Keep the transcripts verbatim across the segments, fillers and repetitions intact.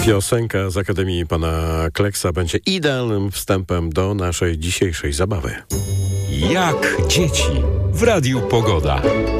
Piosenka z Akademii Pana Kleksa będzie idealnym wstępem do naszej dzisiejszej zabawy. Jak dzieci w Radiu Pogoda.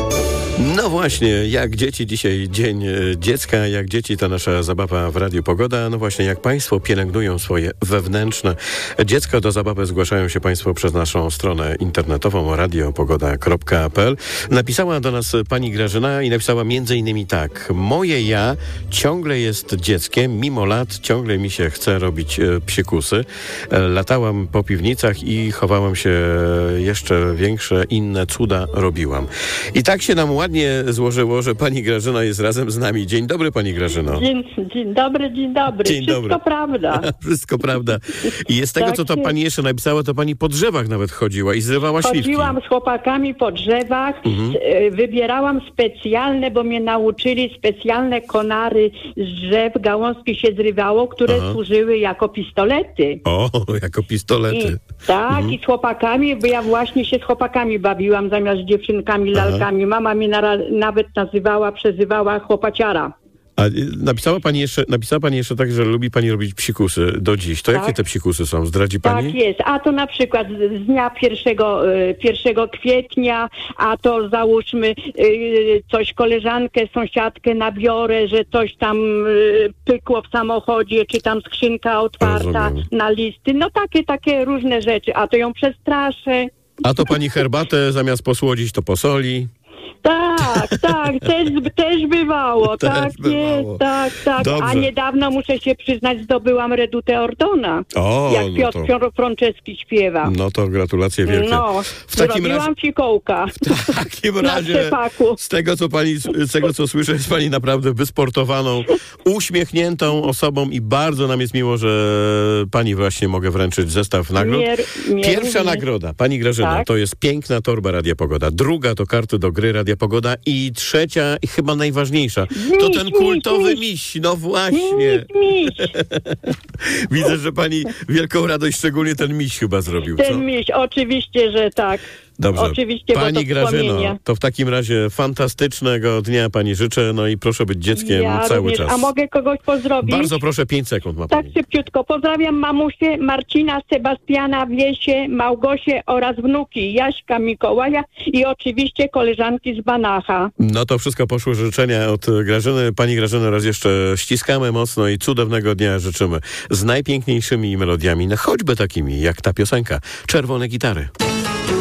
No właśnie, jak dzieci dzisiaj, Dzień Dziecka, jak dzieci to nasza zabawa w Radiu Pogoda. No właśnie, jak Państwo pielęgnują swoje wewnętrzne dziecko, do zabawy zgłaszają się Państwo przez naszą stronę internetową radio pogoda kropka p l. Napisała do nas pani Grażyna i napisała między innymi tak: moje ja ciągle jest dzieckiem, mimo lat ciągle mi się chce robić e, psikusy. E, latałam po piwnicach i chowałam się, jeszcze większe inne cuda robiłam. I tak się nam ładnie złożyło, że pani Grażyna jest razem z nami. Dzień dobry, pani Grażyno. Dzień, dzień dobry, dzień dobry. Dzień Wszystko dobry. prawda. Wszystko prawda. I z tego, Tak co to jest. pani jeszcze napisała, to pani po drzewach nawet chodziła i zrywała śliwki. Chodziłam z chłopakami po drzewach, Mhm. e, wybierałam specjalne, bo mnie nauczyli specjalne konary z drzew, gałązki się zrywało, które Aha. służyły jako pistolety. O, jako I, pistolety. tak, Mhm. i z chłopakami, bo ja właśnie się z chłopakami bawiłam zamiast z dziewczynkami, lalkami. Mama mnie nara- nawet nazywała, przezywała chłopaciara. A y, napisała pani jeszcze, napisała pani jeszcze tak, że lubi pani robić psikusy do dziś. To Tak. jakie te psikusy są? Zdradzi pani? Tak jest, a to na przykład z dnia pierwszego, e, pierwszego kwietnia, a to załóżmy e, coś koleżankę, sąsiadkę nabiorę, że coś tam e, pykło w samochodzie, czy tam skrzynka otwarta Rozumiem. na listy, no takie, takie różne rzeczy, a to ją przestraszę. A to pani herbatę zamiast posłodzić, to posoli. Tak, tak, też, też bywało, Też tak bywało. jest, tak, tak. Dobrze. A niedawno, muszę się przyznać, zdobyłam redutę Ortona, O, jak no Piotr to- Piotr Frączewski śpiewa. No to gratulacje wielkie. No, w takim zrobiłam razie, fikołka w takim na razie szczepaku. z tego, co pani, z tego, co słyszę, jest pani naprawdę wysportowaną, uśmiechniętą osobą i bardzo nam jest miło, że pani właśnie mogę wręczyć zestaw nagród. Mnie- mnie Pierwsza również. nagroda, pani Grażyna, Tak. to jest piękna torba Radia Pogoda. Druga to karty do gry Radia Pogoda i trzecia i chyba najważniejsza, to Miś, ten miś, kultowy miś. miś. No właśnie. Miś, miś, Widzę, że pani wielką radość, szczególnie ten miś chyba zrobił, co? ten miś, oczywiście, że tak. Dobrze. Oczywiście, bo Pani to Grażyno, wspomnienia. to w takim razie fantastycznego dnia pani życzę, no i proszę być dzieckiem Ja cały również. czas. A mogę kogoś pozdrowić? Bardzo proszę, pięć sekund ma Tak pani. szybciutko. Pozdrawiam mamusię, Marcina, Sebastiana, Wiesię, Małgosię oraz wnuki Jaśka, Mikołaja i oczywiście koleżanki z Banacha. No to wszystko poszły życzenia od Grażyny. Pani Grażyny raz jeszcze ściskamy mocno i cudownego dnia życzymy z najpiękniejszymi melodiami, no choćby takimi jak ta piosenka Czerwone gitary.